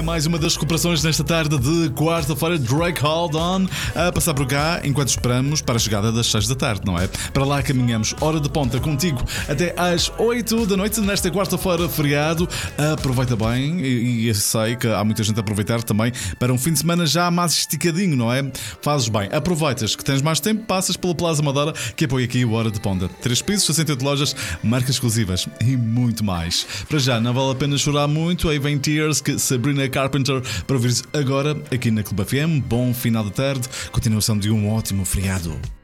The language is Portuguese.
Mais uma das recuperações nesta tarde de quarta-feira, Drake Hold On a passar por cá enquanto esperamos para a chegada das 6 da tarde, não é? Para lá caminhamos, hora de ponta contigo até às 8 da noite nesta quarta-feira, feriado. Aproveita bem e eu sei que há muita gente a aproveitar também para um fim de semana já mais esticadinho, não é? Fazes bem, aproveitas que tens mais tempo, passas pela Plaza Amadora que apoia aqui o Hora de Ponta. 3 pisos, 68 lojas, marcas exclusivas e muito mais. Para já, não vale a pena chorar muito, aí vem Tears, que Sabrina Carpenter, para ouvires agora aqui na Clube FM. Bom final de tarde, continuação de um ótimo feriado.